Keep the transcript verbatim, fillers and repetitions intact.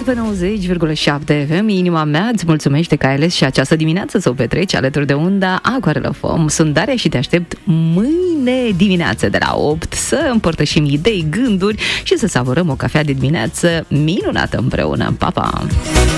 pe nouăzeci virgulă șapte F M. Inima mea îți mulțumește că ai ales și această dimineață să o petreci alături de unda Aquarelă Foam. Sunt Daria și te aștept mâine dimineață de la opt să împărtășim idei, gânduri și să savurăm o cafea de dimineață minunată împreună. Pa, pa!